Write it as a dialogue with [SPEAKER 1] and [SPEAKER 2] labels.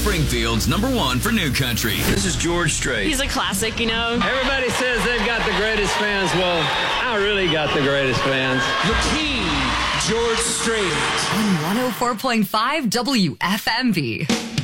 [SPEAKER 1] Springfield's #1 for new country.
[SPEAKER 2] This is George Strait.
[SPEAKER 3] He's a classic, you know.
[SPEAKER 4] Everybody says they've got the greatest fans. Well, I really got the greatest fans.
[SPEAKER 5] The King, George Strait.
[SPEAKER 6] On 104.5 WFMV.